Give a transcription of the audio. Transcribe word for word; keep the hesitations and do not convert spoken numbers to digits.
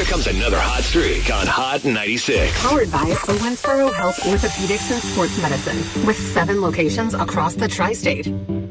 comes another hot streak on Hot ninety-six. Powered by Owensboro Health Orthopedics and Sports Medicine with seven locations across the tri-state.